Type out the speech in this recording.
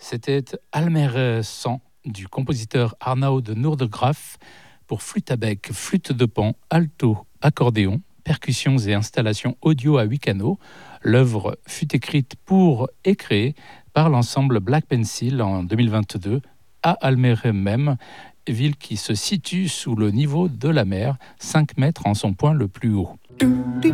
C'était Almere 100 du compositeur Arnaud de Noordergraaf pour flûte à bec, flûte de pan, alto, accordéon, percussions et installations audio à 8 canaux. L'œuvre fut écrite pour et créée par l'ensemble Black Pencil en 2022 à Almere même, ville qui se situe sous le niveau de la mer, 5 mètres en son point le plus haut.